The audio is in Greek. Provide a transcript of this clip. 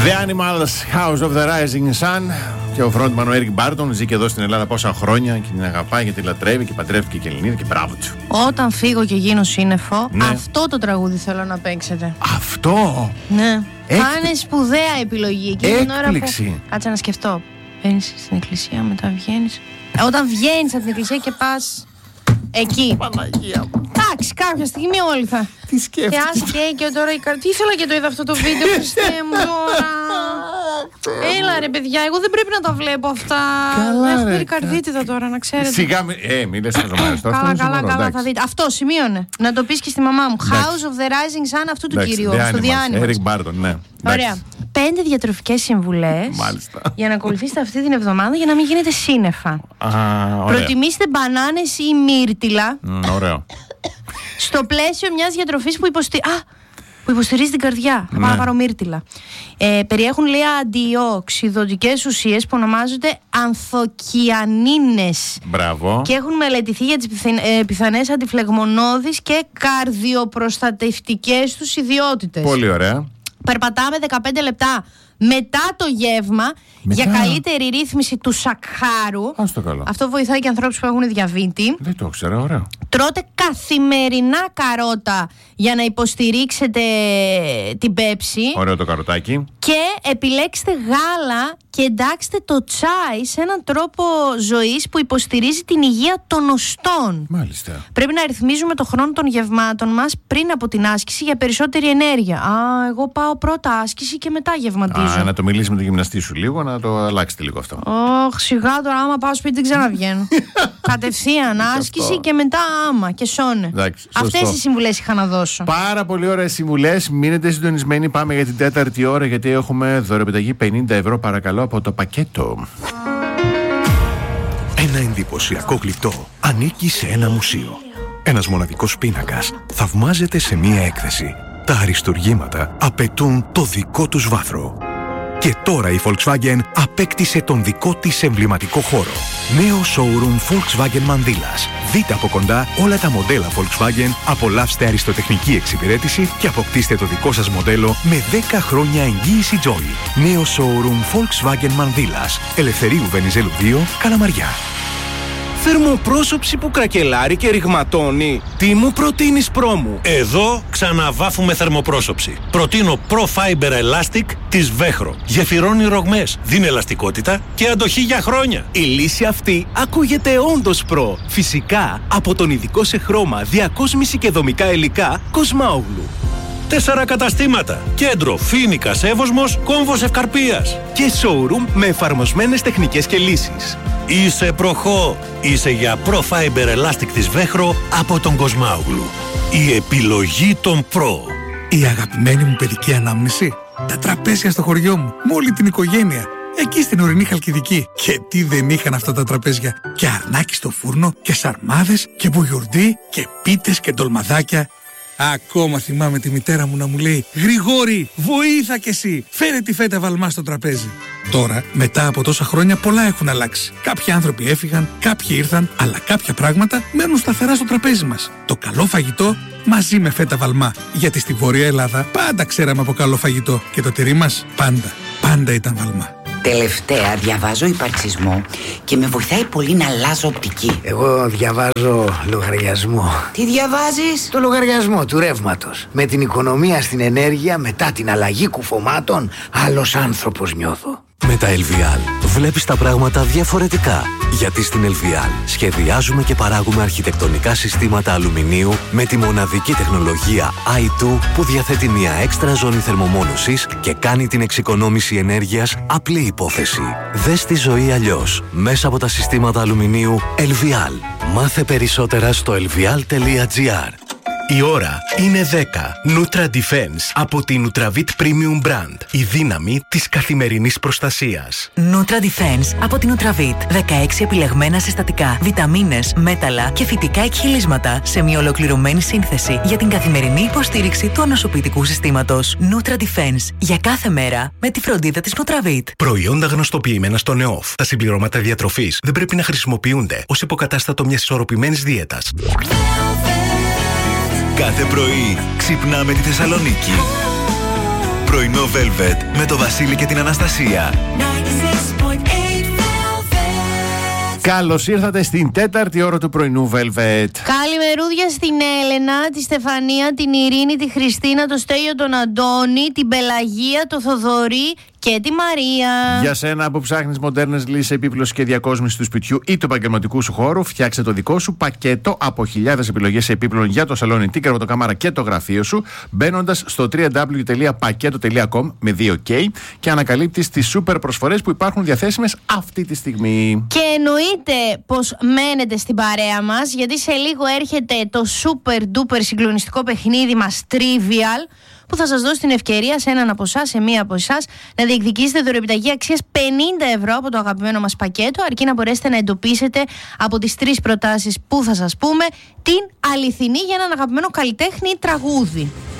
The Animals, House of the Rising Sun. Και ο frontman ο Eric Barton ζει και εδώ στην Ελλάδα πόσα χρόνια και την αγαπάει και τη λατρεύει και παντρεύτηκε και Ελληνίδα και μπράβο του. Όταν φύγω και γίνω σύννεφο, ναι, αυτό το τραγούδι θέλω να παίξετε. Αυτό! Ναι. Θα είναι σπουδαία επιλογή. Και την ώρα που... Κάτσε να σκεφτώ. Μπαίνεις στην εκκλησία, μετά βγαίνεις. Όταν βγαίνεις από την εκκλησία και πας εκεί. Παναγία μου. Εντάξει, κάποια στιγμή όλοι θα. Τι σκέφτεσαι. Και ας και τώρα η καρδιά. Τι ήθελα και το είδα αυτό το βίντεο, Χριστέ μου τώρα. Έλα ρε παιδιά, εγώ δεν πρέπει να τα βλέπω αυτά. Έχω περικαρδίτιδα τώρα, να ξέρετε. Σιγά μην λες το ζωμάρες τώρα. Καλά, θα δείτε. Αυτό σημείωνε. Να το πεις και στη μαμά μου. House of the Rising Sun αυτού του κυρίου. Στο The Animals. Eric Barton, ναι. Ωραία. 5 διατροφικές συμβουλές για να ακολουθήσετε αυτή την εβδομάδα για να μην γίνετε σύννεφα. Προτιμήστε μπανάνες ή μύρτιλα. Ωραίο. Στο πλαίσιο μιας διατροφής που υποστηρίζει την καρδιά. Θα πάω να πάρω μύρτιλα. Περιέχουν, λέει, αντιοξυδωτικές ουσίες που ονομάζονται ανθοκιανίνες. Μπράβο. Και έχουν μελετηθεί για τις πιθανές αντιφλεγμονώδεις και καρδιοπροστατευτικές τους ιδιότητες. Πολύ ωραία. Περπατάμε 15 λεπτά μετά το γεύμα για καλύτερη ρύθμιση του σακχάρου. Αυτό βοηθάει και ανθρώπους που έχουν διαβήτη. Δεν το ξέρω, ωραίο. Τρώτε καθημερινά καρότα για να υποστηρίξετε την πέψη. Ωραίο το καροτάκι. Και επιλέξτε γάλα και εντάξτε το τσάι σε έναν τρόπο ζωής που υποστηρίζει την υγεία των οστών. Μάλιστα. Πρέπει να ρυθμίζουμε το χρόνο των γευμάτων μας πριν από την άσκηση για περισσότερη ενέργεια. Εγώ πάω πρώτα άσκηση και μετά γευματίζω. Να το μιλήσει με τον γυμναστή σου λίγο, να το αλλάξετε λίγο αυτό. Σιγά τώρα, άμα πάω σπίτι δεν ξαναβγαίνω. Κατευθείαν άσκηση και μετά άμα και σώνε. Αυτές οι συμβουλές είχα να δώσω. Πάρα πολύ ωραίες συμβουλές. Μείνετε συντονισμένοι. Πάμε για την 4η ώρα, γιατί έχουμε δωρεπιταγή 50 ευρώ, παρακαλώ, από το πακέτο. Ένα εντυπωσιακό γλυπτό ανήκει σε ένα μουσείο. Ένας μοναδικός πίνακας θαυμάζεται σε μία έκθεση. Τα αριστουργήματα απαιτούν το δικό τους βάθρο. Και τώρα η Volkswagen απέκτησε τον δικό της εμβληματικό χώρο. Νέο showroom Volkswagen Μανδύλας. Δείτε από κοντά όλα τα μοντέλα Volkswagen, απολαύστε αριστοτεχνική εξυπηρέτηση και αποκτήστε το δικό σας μοντέλο με 10 χρόνια εγγύηση Joy. Νέο showroom Volkswagen Μανδύλας. Ελευθερίου Βενιζέλου 2, Καλαμαριά. Θερμοπρόσωψη που κρακελάρει και ρηγματώνει. Τι μου προτείνεις, πρόμου? Εδώ ξαναβάφουμε θερμοπρόσωψη. Προτείνω Pro Fiber Elastic της Vechro. Γεφυρώνει ρογμές, δίνει ελαστικότητα και αντοχή για χρόνια. Η λύση αυτή ακούγεται όντως προ. Φυσικά από τον ειδικό σε χρώμα, διακόσμηση και δομικά υλικά Κοσμάογλου. 4 καταστήματα. Κέντρο Φοίνικας Εύωσμος, Κόμβος Ευκαρπίας. Και showroom με εφαρμοσμένες τεχνικές και λύσεις. Είσαι προχώ. Είσαι για Pro Fiber Elastic της Vechro από τον Κοσμάογλου. Η επιλογή των Pro. Η αγαπημένη μου παιδική ανάμνηση. Τα τραπέζια στο χωριό μου, με όλη την οικογένεια. Εκεί στην ορεινή Χαλκιδική. Και τι δεν είχαν αυτά τα τραπέζια. Και αρνάκι στο φούρνο, και σαρμάδες, και μπουγιουρντί, και πίτες και ντολμαδάκια. Ακόμα θυμάμαι τη μητέρα μου να μου λέει «Γρηγόρη, βοήθα κι εσύ, φέρε τη φέτα βαλμά στο τραπέζι». Τώρα, μετά από τόσα χρόνια, πολλά έχουν αλλάξει. Κάποιοι άνθρωποι έφυγαν, κάποιοι ήρθαν, αλλά κάποια πράγματα μένουν σταθερά στο τραπέζι μας. Το καλό φαγητό μαζί με φέτα βαλμά. Γιατί στη Βόρεια Ελλάδα πάντα ξέραμε από καλό φαγητό και το τυρί μας πάντα ήταν βαλμά. Τελευταία διαβάζω υπαρξισμό και με βοηθάει πολύ να αλλάζω οπτική. Εγώ διαβάζω λογαριασμό. Τι διαβάζεις? Το λογαριασμό του ρεύματος. Με την οικονομία στην ενέργεια, μετά την αλλαγή κουφωμάτων, άλλος άνθρωπος νιώθω. Με τα LVL βλέπεις τα πράγματα διαφορετικά. Γιατί στην LVL σχεδιάζουμε και παράγουμε αρχιτεκτονικά συστήματα αλουμινίου με τη μοναδική τεχνολογία i2 που διαθέτει μια έξτρα ζώνη θερμομόνωσης και κάνει την εξοικονόμηση ενέργειας απλή υπόθεση. Δες τη ζωή αλλιώς μέσα από τα συστήματα αλουμινίου LVL. Μάθε περισσότερα στο lvl.gr. Η ώρα είναι 10. Nutra Defense από τη Nutravit Premium Brand. Η δύναμη της καθημερινής προστασίας. Nutra Defense από τη Nutravit. 16 επιλεγμένα συστατικά, βιταμίνες, μέταλλα και φυτικά εκχυλίσματα σε μια ολοκληρωμένη σύνθεση για την καθημερινή υποστήριξη του ανοσοποιητικού συστήματος. Nutra Defense. Για κάθε μέρα με τη φροντίδα της Nutravit. Προϊόντα γνωστοποιημένα στο ΝΕΟΦ. Τα συμπληρώματα διατροφής δεν πρέπει να χρησιμοποιούνται ως υποκατάστατο μιας ισορροπημένης δίαιτας. Κάθε πρωί ξυπνάμε τη Θεσσαλονίκη. πρωινό Velvet με το Βασίλη και την Αναστασία. Καλώς ήρθατε στην τέταρτη ώρα του πρωινού Velvet. Καλημερούδια στην Έλενα, τη Στεφανία, την Ειρήνη, τη Χριστίνα, το Στέλιο, τον Αντώνη, την Πελαγία, το Θοδωρή και τη Μαρία. Για σένα που ψάχνεις μοντέρνες λύσεις επίπλωσης και διακόσμησης του σπιτιού ή του επαγγελματικού σου χώρου, φτιάξε το δικό σου πακέτο από χιλιάδες επιλογές επίπλων για το σαλόνι, την κρεβατοκάμαρα και το γραφείο σου, μπαίνοντας στο www.paketo.com με 2K και ανακαλύπτεις τις σούπερ προσφορές που υπάρχουν διαθέσιμες αυτή τη στιγμή. Και εννοείται πως μένετε στην παρέα μας, γιατί σε λίγο έρχεται το super duper συγκλονιστικό παιχνίδι μας Trivial, που θα σας δώσει την ευκαιρία σε έναν από εσάς, σε μία από εσάς, να διεκδικήσετε δωρεοπιταγή αξίας 50 ευρώ από το αγαπημένο μας πακέτο, αρκεί να μπορέσετε να εντοπίσετε από τις 3 προτάσεις που θα σας πούμε την αληθινή για έναν αγαπημένο καλλιτέχνη ή τραγούδι.